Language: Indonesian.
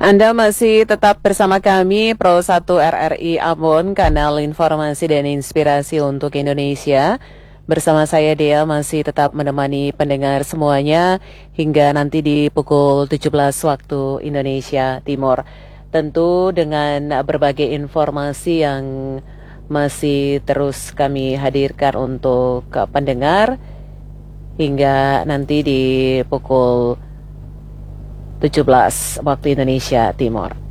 Anda masih tetap bersama kami Pro 1 RRI Ambon, kanal informasi dan inspirasi untuk Indonesia. Bersama saya Dea masih tetap menemani pendengar semuanya hingga nanti di pukul 17 waktu Indonesia Timur. Tentu dengan berbagai informasi yang masih terus kami hadirkan untuk pendengar hingga nanti di pukul 17 waktu Indonesia Timur.